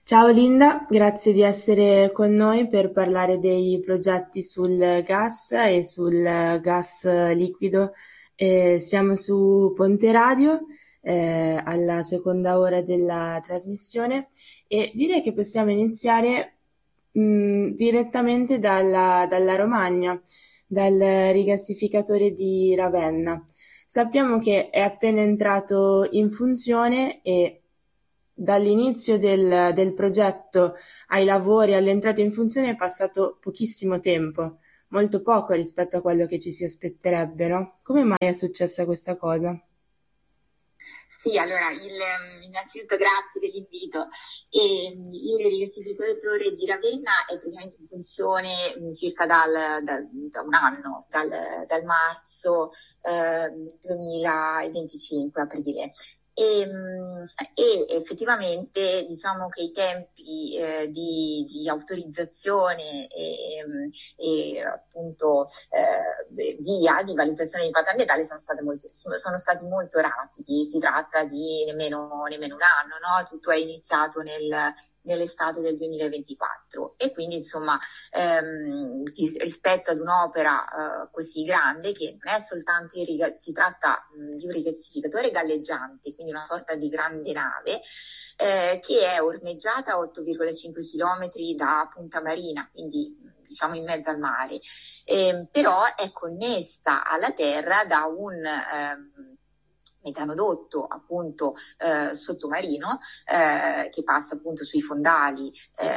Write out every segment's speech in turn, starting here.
Ciao Linda, grazie di essere con noi per parlare dei progetti sul gas e sul gas liquido. Siamo su Ponte Radio, alla seconda ora della trasmissione e direi che possiamo iniziare direttamente dalla Romagna, dal rigassificatore di Ravenna. Sappiamo che è appena entrato in funzione e dall'inizio del progetto ai lavori, all'entrata in funzione è passato pochissimo tempo, molto poco rispetto a quello che ci si aspetterebbe, no? Come mai è successa questa cosa? Sì, allora, innanzitutto grazie dell'invito. Il rigassificatore di Ravenna è presente in funzione circa da un anno, dal marzo 2025 aprile. E effettivamente diciamo che i tempi di autorizzazione e appunto di valutazione di impatto ambientale sono stati molto rapidi. Si tratta di nemmeno un anno, no? Tutto è iniziato nell'estate del 2024 e quindi insomma rispetto ad un'opera così grande, che non è soltanto si tratta di un rigassificatore galleggiante, quindi una sorta di grande nave che è ormeggiata a 8,5 km da Punta Marina, quindi diciamo in mezzo al mare, però è connessa alla terra da un metanodotto appunto sottomarino che passa appunto sui fondali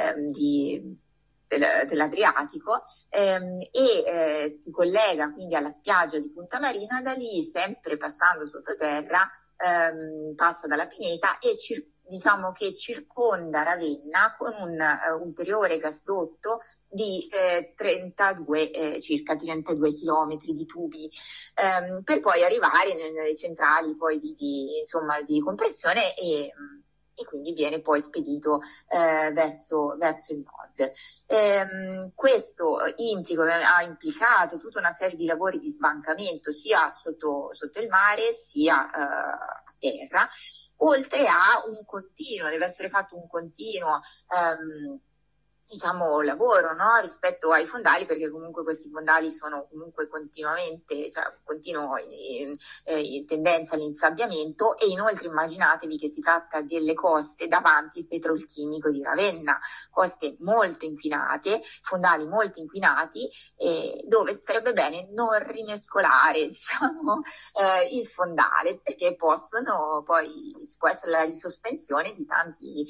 dell'Adriatico si collega quindi alla spiaggia di Punta Marina. Da lì, sempre passando sottoterra, passa dalla pineta e diciamo che circonda Ravenna con un ulteriore gasdotto di circa 32 chilometri di tubi, per poi arrivare nelle centrali poi insomma, di compressione e quindi viene poi spedito verso il nord. Questo ha implicato tutta una serie di lavori di sbancamento sia sotto il mare sia a terra, oltre a deve essere fatto un continuo diciamo lavoro, no? Rispetto ai fondali, perché comunque questi fondali sono comunque continuamente, cioè continuo in tendenza all'insabbiamento, e inoltre immaginatevi che si tratta delle coste davanti il petrolchimico di Ravenna, coste molto inquinate, fondali molto inquinati, dove sarebbe bene non rimescolare diciamo il fondale, perché poi ci può essere la risospensione di tanti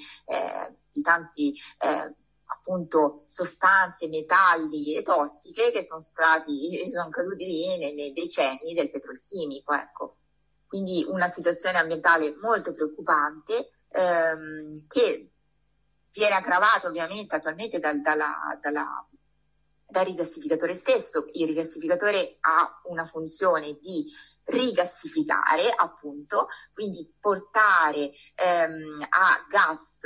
appunto sostanze, metalli e tossiche che sono caduti lì nei decenni del petrolchimico, ecco. Quindi una situazione ambientale molto preoccupante, che viene aggravata ovviamente attualmente dal rigassificatore stesso. Il rigassificatore ha una funzione di rigassificare, appunto, quindi portare a gas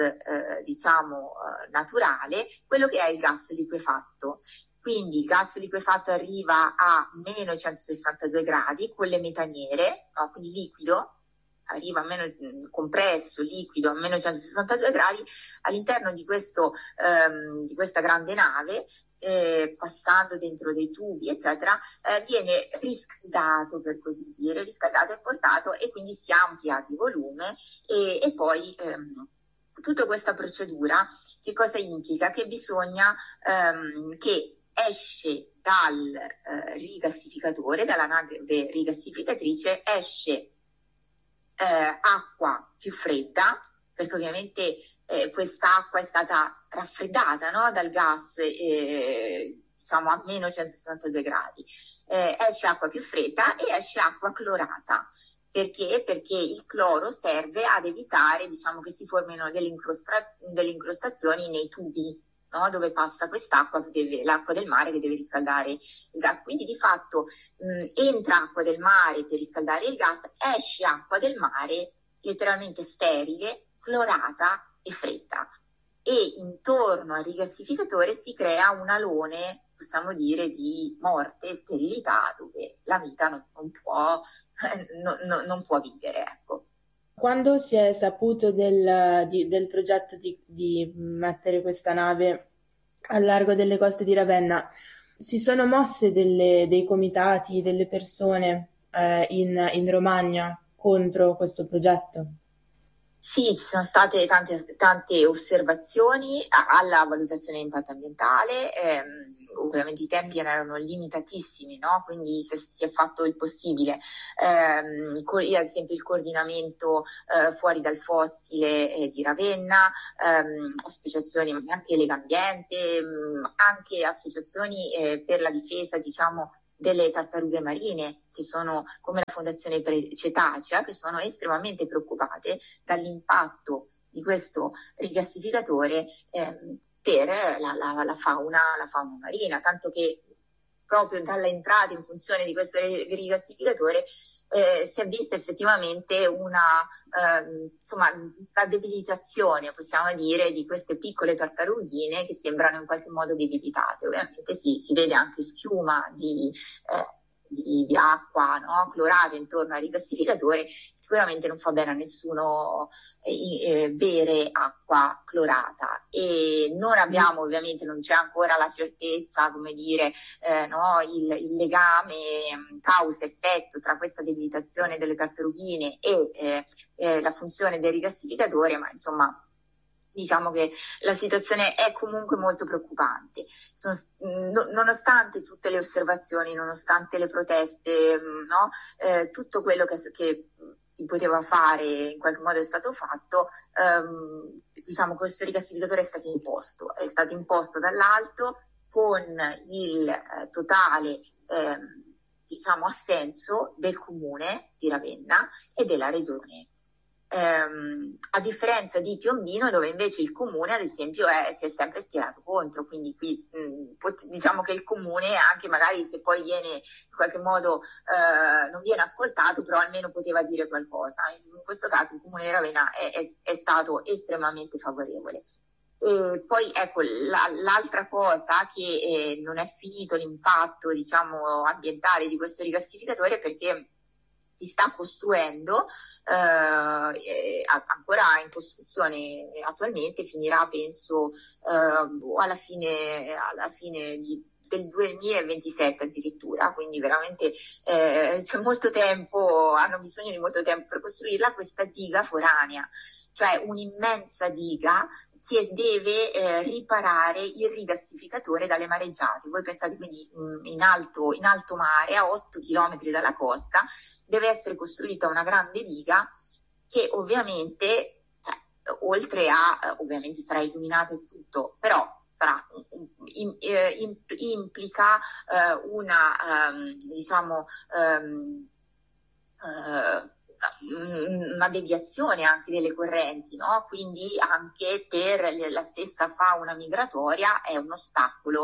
naturale quello che è il gas liquefatto. Quindi il gas liquefatto arriva a meno 162 gradi con le metaniere, no? Quindi liquido, arriva a meno compresso, liquido a meno 162 gradi all'interno di questa grande nave. Passando dentro dei tubi eccetera, viene riscaldato, per così dire, riscaldato e portato, e quindi si amplia di volume e poi tutta questa procedura che cosa implica? Che bisogna che esce dal rigassificatore, dalla nave rigassificatrice, esce acqua più fredda, perché ovviamente quest'acqua è stata raffreddata, no? Dal gas diciamo a meno 162 gradi. Esce acqua più fredda e esce acqua clorata. Perché? Perché il cloro serve ad evitare, diciamo, che si formino delle incrostazioni nei tubi, no? Dove passa quest'acqua, l'acqua del mare che deve riscaldare il gas. Quindi di fatto entra acqua del mare per riscaldare il gas, esce acqua del mare letteralmente sterile, clorata e fredda, e intorno al rigassificatore si crea un alone, possiamo dire, di morte e sterilità, dove la vita non può vivere, ecco. Quando si è saputo del progetto di mettere questa nave al largo delle coste di Ravenna, si sono mosse dei comitati, delle persone in Romagna contro questo progetto? Sì, ci sono state tante osservazioni alla valutazione di impatto ambientale, ovviamente i tempi erano limitatissimi, no? Quindi si è fatto il possibile, ad esempio il coordinamento fuori dal fossile di Ravenna, associazioni anche Legambiente, anche associazioni per la difesa, diciamo, delle tartarughe marine, che sono come la Fondazione Cetacea, che sono estremamente preoccupate dall'impatto di questo rigassificatore per la fauna marina, tanto che proprio dall'entrata in funzione di questo rigassificatore si è vista effettivamente la debilitazione, possiamo dire, di queste piccole tartarughine che sembrano in qualche modo debilitate. Ovviamente si vede anche schiuma di acqua, no? Clorata intorno al rigassificatore. Sicuramente non fa bene a nessuno bere acqua clorata, e non abbiamo, ovviamente non c'è ancora la certezza, come dire, no? il legame causa-effetto tra questa debilitazione delle tartarughine e la funzione del rigassificatore, ma insomma diciamo che la situazione è comunque molto preoccupante. Nonostante tutte le osservazioni, nonostante le proteste, no? Tutto quello che si poteva fare in qualche modo è stato fatto. Diciamo, questo rigassificatore è stato imposto dall'alto con il totale diciamo assenso del comune di Ravenna e della regione. A differenza di Piombino, dove invece il comune, ad esempio, si è sempre schierato contro, quindi qui diciamo che il comune, anche magari se poi viene in qualche modo non viene ascoltato, però almeno poteva dire qualcosa. In questo caso il comune di Ravenna è stato estremamente favorevole. Poi ecco, l'altra cosa che non è finito l'impatto, diciamo, ambientale di questo rigassificatore, perché si sta costruendo, ancora in costruzione attualmente, finirà penso alla fine del 2027 addirittura, quindi veramente c'è molto tempo, hanno bisogno di molto tempo per costruirla, questa diga foranea, cioè un'immensa diga che deve riparare il rigassificatore dalle mareggiate. Voi pensate, quindi in alto mare, a 8 chilometri dalla costa, deve essere costruita una grande diga che ovviamente, oltre a, ovviamente sarà illuminata e tutto, però implica diciamo, una deviazione anche delle correnti, no? Quindi anche per la stessa fauna migratoria è un ostacolo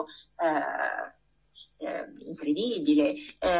incredibile.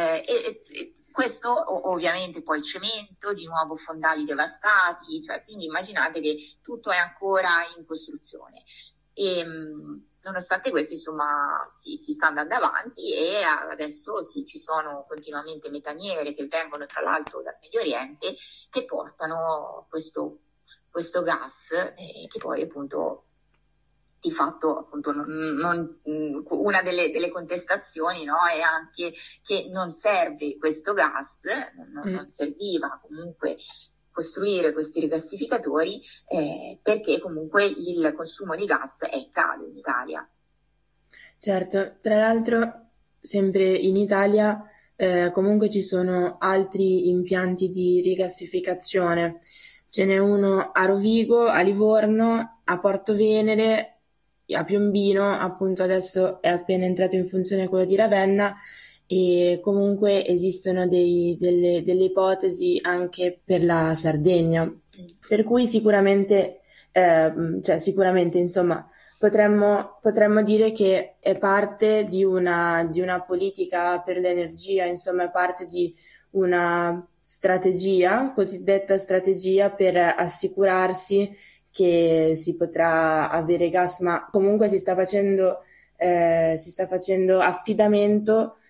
Questo ovviamente poi cemento, di nuovo fondali devastati, cioè, quindi immaginate che tutto è ancora in costruzione. E nonostante questo, insomma, si sta andando avanti, e adesso ci sono continuamente metaniere che vengono tra l'altro dal Medio Oriente, che portano questo gas, che poi appunto di fatto appunto una delle contestazioni, no, è anche che non serve questo gas, non serviva comunque costruire questi rigassificatori, perché comunque il consumo di gas è calo in Italia. Certo, tra l'altro sempre in Italia comunque ci sono altri impianti di rigassificazione. Ce n'è uno a Rovigo, a Livorno, a Porto Venere, a Piombino, appunto adesso è appena entrato in funzione quello di Ravenna, e comunque esistono delle ipotesi anche per la Sardegna, per cui sicuramente insomma potremmo dire che è parte di una politica per l'energia, insomma è parte di una strategia, cosiddetta strategia, per assicurarsi che si potrà avere gas, ma comunque si sta facendo affidamento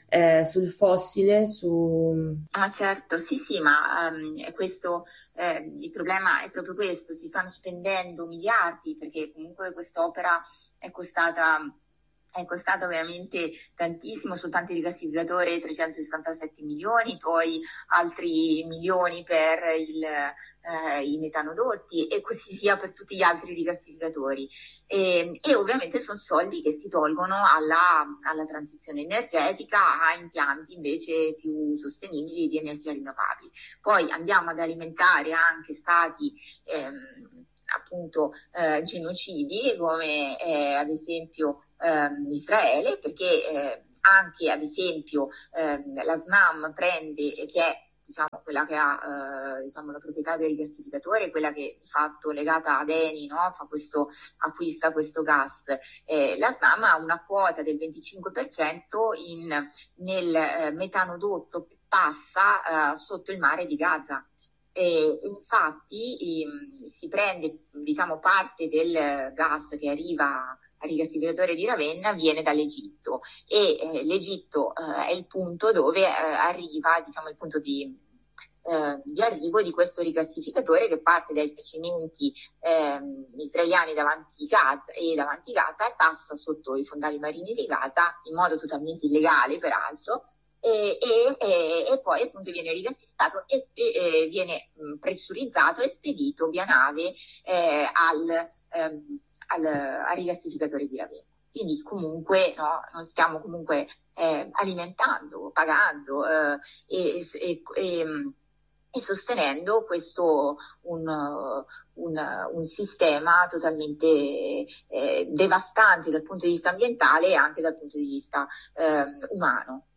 sul fossile, su... Ah, certo, sì, sì, ma questo, il problema è proprio questo, si stanno spendendo miliardi perché comunque quest'opera è costata, è costata ovviamente tantissimo, soltanto il rigassificatore 367 milioni, poi altri milioni per i metanodotti e così via per tutti gli altri rigassificatori. E ovviamente sono soldi che si tolgono alla transizione energetica, a impianti invece più sostenibili di energia rinnovabile. Poi andiamo ad alimentare anche stati appunto genocidi come ad esempio Israele, perché anche ad esempio la SNAM prende, che è diciamo, quella che ha diciamo, la proprietà del rigassificatore, quella che di fatto legata ad Eni, no? Acquista questo gas. La SNAM ha una quota del 25% nel metanodotto che passa sotto il mare di Gaza. Infatti si prende diciamo, parte del gas che arriva al rigassificatore di Ravenna viene dall'Egitto e l'Egitto è il punto dove arriva, diciamo, il punto di arrivo di questo rigassificatore che parte dai giacimenti israeliani davanti Gaza e passa sotto i fondali marini di Gaza in modo totalmente illegale peraltro e poi appunto viene rigassificato e viene pressurizzato e spedito via nave al rigassificatore di Ravenna. Quindi comunque no, non stiamo comunque alimentando, pagando e sostenendo questo un sistema totalmente devastante dal punto di vista ambientale e anche dal punto di vista umano.